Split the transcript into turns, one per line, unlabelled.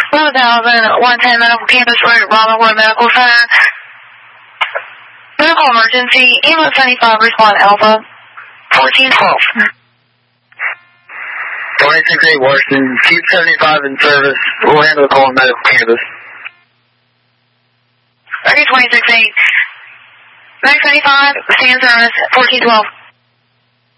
1110 Medical Campus Road, Robinwood Medical Center. Medical emergency, ambulance 75, respond Alpha, 1412.
26-8 Washington, keep 75 in service. We'll handle the call on Medical Campus.
Okay, 26-8. Max 75, stay in service, 1412.